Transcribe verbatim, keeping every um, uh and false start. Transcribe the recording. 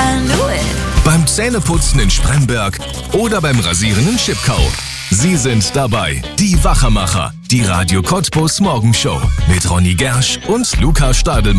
I knew it. Beim Zähneputzen in Spremberg oder beim Rasieren in Schipkau. Sie sind dabei, die Wachermacher, die Radio Cottbus Morgenshow mit Ronny Gersch und Luca Stadelmann.